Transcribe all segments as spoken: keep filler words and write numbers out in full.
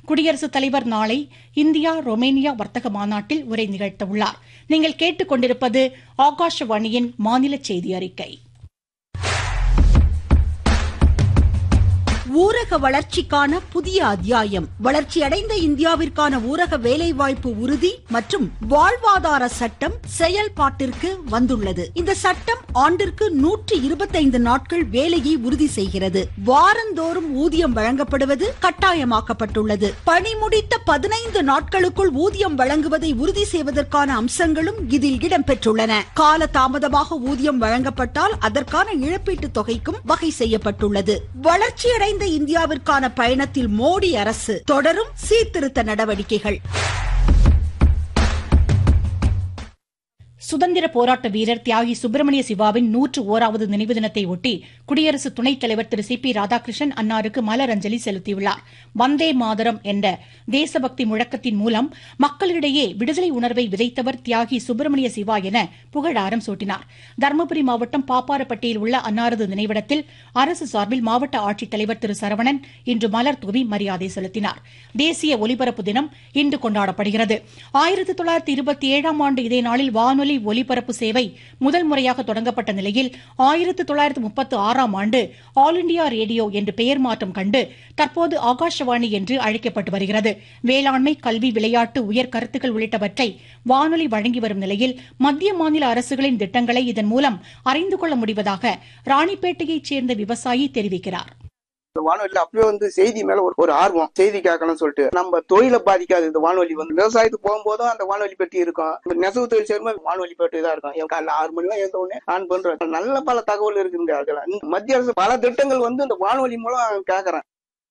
குடியரசுத் தலைவர் நாளை இந்தியா ரொமேனியா வர்த்தக மாநாட்டில் உரை நிகழ்த்தவுள்ளார். நீங்கள் கேட்டுக் கொண்டிருப்பது ஆகாஷவாணியின் மாநில செய்தி அறிக்கை. ஊரக வளர்ச்சிக்கான புதிய அத்தியாயம். வளர்ச்சியடைந்த இந்தியாவிற்கான ஊரக வேலைவாய்ப்பு உறுதி மற்றும் வாழ்வாதார சட்டம் செயல்பாட்டிற்கு வந்துள்ளது. இந்த சட்டம் ஆண்டிற்கு நூற்றி இருபத்தைந்து நாட்கள் வேலையை உறுதி செய்கிறது. வாரந்தோறும் ஊதியம் வழங்கப்படுவது கட்டாயமாக்கப்பட்டுள்ளது. பணி முடித்த பதினைந்து நாட்களுக்குள் ஊதியம் வழங்குவதை உறுதி செய்வதற்கான அம்சங்களும் இதில் இடம்பெற்றுள்ளன. கால தாமதமாக ஊதியம் வழங்கப்பட்டால் அதற்கான இழப்பீட்டு தொகைக்கும் வகை செய்யப்பட்டுள்ளது. வளர்ச்சியடைந்த இந்தியாவிற்கான பயணத்தில் மோடி அரசு தொடரும் சீர்திருத்த நடவடிக்கைகள். சுதந்திர போராட்ட வீரர் தியாகி சுப்பிரமணிய சிவாவின் நூற்று ஓராவது நினைவு தினத்தை ஒட்டி குடியரசு துணைத் தலைவர் திரு சி பி ராதாகிருஷ்ணன் அன்னாருக்கு மலரஞ்சலி செலுத்தியுள்ளார். வந்தே மாதரம் என்ற தேசபக்தி முழக்கத்தின் மூலம் மக்களிடையே விடுதலை உணர்வை விதைத்தவர் தியாகி சுப்பிரமணிய சிவா என புகழாரம் சூட்டினார். தருமபுரி மாவட்டம் பாப்பாரப்பட்டியில் உள்ள அன்னாரது நினைவிடத்தில் அரசு சார்பில் மாவட்ட ஆட்சித்தலைவர் திரு சரவணன் இன்று மலர் தூவி மரியாதை செலுத்தினார். தேசிய ஒலிபரப்பு தினம் இன்று கொண்டாடப்படுகிறது. ஆயிரத்தி தொள்ளாயிரத்தி இருபத்தி ஏழாம் ஆண்டு இதே நாளில் வானொலி ஒலிபரப்பு சேவை முதல் முறையாக தொடங்கப்பட்ட நிலையில் ஆயிரத்தி தொள்ளாயிரத்தி முப்பத்தி ஆறாம் ஆண்டு ஆல் இண்டியா ரேடியோ என்று பெயர் மாற்றம் கண்டு தற்போது ஆகாஷவாணி என்று அழைக்கப்பட்டு வருகிறது. வேளாண்மை, கல்வி, விளையாட்டு, உயர் கருத்துக்கள் உள்ளிட்டவற்றை வானொலி வழங்கி வரும் நிலையில் மத்திய மாநில அரசுகளின் திட்டங்களை இதன் மூலம் அறிந்து கொள்ள முடிவதாக ராணிப்பேட்டையைச் சேர்ந்த விவசாயி தெரிவிக்கிறார். வானொலியில அப்பவே வந்து செய்தி மேல ஒரு ஒரு ஆர்வம், செய்தி கேட்கணும்னு சொல்லிட்டு நம்ம தொழிலை பாதிக்காது. இந்த வானொலி வந்து விவசாயத்துக்கு போகும்போதும் அந்த வானொலி பெட்டி இருக்கும். நெசவு தொழில் சேரும்போது வானொலி பெட்டி தான் இருக்கும். காலைல ஆறு மணி எல்லாம் எழுந்த உடனே ஆன் பண்றேன். நல்ல பல தகவல் இருக்குங்க. அதெல்லாம் மத்திய அரசு பல திட்டங்கள் வந்து இந்த வானொலி மூலம் கேட்கறேன்.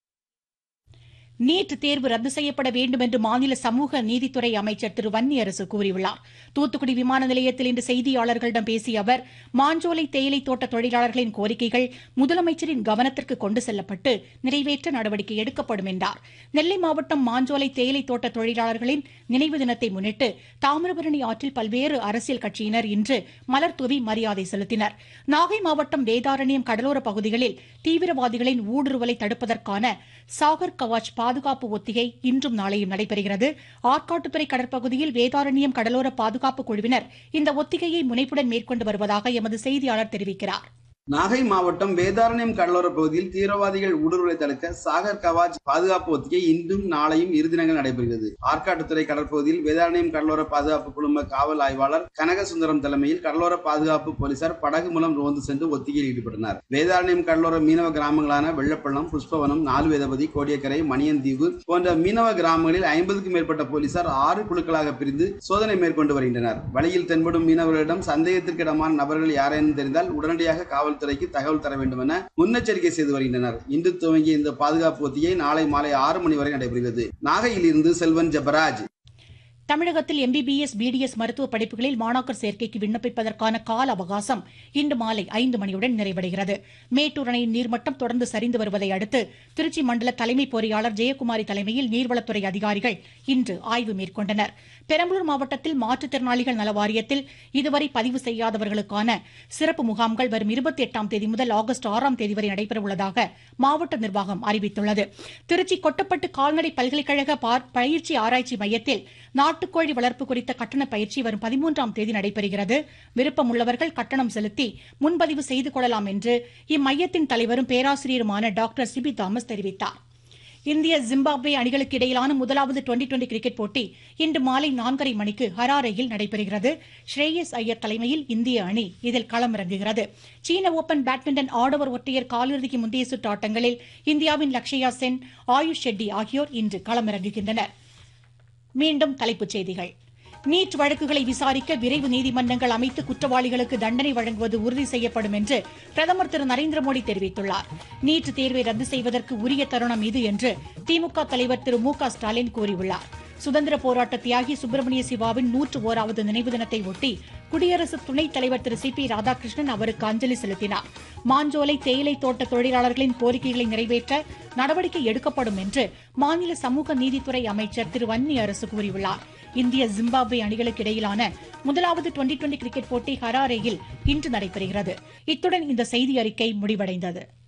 நீட் தேர்வு ரத்து செய்யப்பட வேண்டும் என்று மாநில சமூக நீதித்துறை அமைச்சர் திரு வன்னியரசு கூறியுள்ளார். தூத்துக்குடி விமான நிலையத்தில் இன்று செய்தியாளர்களிடம் பேசிய அவர், மாஞ்சோலை தேயிலை தோட்ட தொழிலாளர்களின் கோரிக்கைகள் முதலமைச்சரின் கவனத்திற்கு கொண்டு செல்லப்பட்டு நிறைவேற்ற நடவடிக்கை எடுக்கப்படும் என்றார். நெல்லை மாவட்டம் மாஞ்சோலை தேயிலை தோட்ட தொழிலாளர்களின் நினைவு தினத்தை முன்னிட்டு தாமிரபரணி ஆற்றில் பல்வேறு அரசியல் கட்சியினர் இன்று மலர் தூவி மரியாதை செலுத்தினர். நாகை மாவட்டம் வேதாரண்யம் கடலோர பகுதிகளில் தீவிரவாதிகளின் ஊடுருவலை தடுப்பதற்கான சாகர் கவாச் பாதுகாப்பு ஒத்திகை இன்றும் நாளையும் நடைபெறுகிறது. ஆற்காட்டுத்துறை கடற்பகுதியில் வேதாரண்யம் கடலோர பாதுகாப்பு குழுவினர் இந்த ஒத்திகையை முனைப்புடன் மேற்கொண்டு வருவதாக எமது செய்தியாளர் தெரிவிக்கிறார். நாகை மாவட்டம் வேதாரண்யம் கடலோர பகுதியில் தீவிரவாதிகள் ஊடுருவலை தடுக்க சாகர் கவாச் பாதுகாப்பு ஒத்திகை இன்றும் நாளையும் இரு தினங்கள் நடைபெறுகிறது. ஆற்காட்டுத்துறை கடற்பகுதியில் வேதாரண்யம் கடலோர பாதுகாப்பு குழும காவல் ஆய்வாளர் கனகசுந்தரம் தலைமையில் கடலோர பாதுகாப்பு போலீசார் படகு மூலம் ரோந்து சென்று ஒத்திகையில் ஈடுபட்டனர். வேதாரண்யம் கடலோர மீனவ கிராமங்களான வெள்ளப்பள்ளம், புஷ்பவனம், நாலுவேதபதி, கோடியக்கரை, மணியந்தீவு போன்ற மீனவ கிராமங்களில் ஐம்பதுக்கும் மேற்பட்ட போலீசார் ஆறு குழுக்களாக பிரிந்து சோதனை மேற்கொண்டு வருகின்றனர். வழியில் தென்படும் மீனவர்களிடம் சந்தேகத்திற்கிடமான நபர்கள் யாரேனும் தெரிந்தால் உடனடியாக காவல் துறைக்கு தகவல் தர வேண்டும் என முன்னெச்சரிக்கை செய்து வருகின்றனர். இன்று துவங்கிய இந்த பாதுகாப்பு ஒத்திகை நாளை மாலை ஆறு மணி வரை நடைபெறுகிறது. நாகையில் இருந்து செல்வன் ஜெபராஜ். தமிழகத்தில் எம்பிபிஎஸ், பிடிஎஸ் மருத்துவ படிப்புகளில் மாணாக்கர் சேர்க்கைக்கு விண்ணப்பிப்பதற்கான கால அவகாசம் இன்று மாலை ஐந்து மணியுடன் நிறைவடைகிறது. மேட்டூர் அணையின் நீர்மட்டம் தொடர்ந்து சரிந்து வருவதை அடுத்து திருச்சி மண்டல தலைமை பொறியாளர் ஜெயக்குமாரி தலைமையில் நீர்வளத்துறை அதிகாரிகள் இன்று ஆய்வு மேற்கொண்டனர். பெரம்பலூர் மாவட்டத்தில் மாற்றுத்திறனாளிகள் நல வாரியத்தில் இதுவரை பதிவு செய்யாதவர்களுக்கான சிறப்பு முகாம்கள் வரும் இருபத்தி எட்டாம் தேதி முதல் ஆகஸ்ட் ஆறாம் தேதி வரை நடைபெறவுள்ளதாக மாவட்ட நிர்வாகம் அறிவித்துள்ளது. திருச்சி கொட்டப்பட்டு கால்நடை பல்கலைக்கழக பயிற்சி ஆராய்ச்சி மையத்தில் நாட்டுக்கோழி வளர்ப்பு குறித்த கட்டண பயிற்சி வரும் பதிமூன்றாம் தேதி நடைபெறுகிறது. விருப்பம் உள்ளவர்கள் கட்டணம் செலுத்தி முன்பதிவு செய்து கொள்ளலாம் என்று இம்மையத்தின் தலைவரும் பேராசிரியருமான டாக்டர் சிபி தாமஸ் தெரிவித்தார். இந்திய ஜிம்பாப்வே அணிகளுக்கு இடையிலான முதலாவது டுவெண்டி டுவெண்டி கிரிக்கெட் போட்டி இன்று மாலை நான்கரை மணிக்கு ஹராரேயில் நடைபெறுகிறது. ஸ்ரேயஸ் ஐயர் தலைமையில் இந்திய அணி இதில் களமிறங்குகிறது. சீன ஓபன் பேட்மிண்டன் ஆடவர் ஒற்றையர் காலிறுதிக்கு முந்தைய சுற்று ஆட்டங்களில் இந்தியாவின் லக்ஷயா சென், ஆயுஷ் ஷெட்டி ஆகியோர் இன்று களமிறங்குகின்றனர். மீண்டும் தலைப்புச் செய்திகள். நீட் வழக்குகளை விசாரிக்க விரைவு நீதிமன்றங்கள் அமைத்து குற்றவாளிகளுக்கு தண்டனை வழங்குவது உறுதி செய்யப்படும் என்று பிரதமர் திரு நரேந்திர மோடி தெரிவித்துள்ளார். நீட் தேர்வை ரத்து செய்வதற்கு உரிய தருணம் இது என்று திமுக தலைவர் திரு மு க ஸ்டாலின் கூறியுள்ளார். சுதந்திர போராட்ட தியாகி சுப்பிரமணிய சிவாவின் நூற்று ஓராவது நினைவு தினத்தை ஒட்டி குடியரசு துணைத் தலைவர் திரு சி பி ராதாகிருஷ்ணன் அவருக்கு அஞ்சலி செலுத்தினார். மாஞ்சோலை தேயிலை தோட்ட தொழிலாளர்களின் கோரிக்கைகளை நிறைவேற்ற நடவடிக்கை எடுக்கப்படும் என்று மாநில சமூக நீதித்துறை அமைச்சர் திரு வன்னியரசு கூறியுள்ளார். இந்திய ஜிம்பாப்வே அணிகளுக்கு இடையிலான முதலாவது டுவெண்டி டுவெண்டி கிரிக்கெட் போட்டி ஹராரேயில் இன்று நடைபெறுகிறது. இத்துடன் இந்த செய்தி அறிக்கை முடிவடைந்தது.